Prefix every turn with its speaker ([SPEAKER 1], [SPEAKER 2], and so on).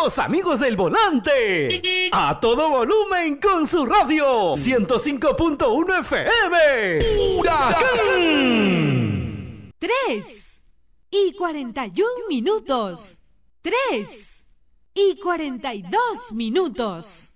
[SPEAKER 1] Los amigos del volante. A todo volumen con su radio. 105.1 FM. ¡Huracán!
[SPEAKER 2] 3:41. 3:42.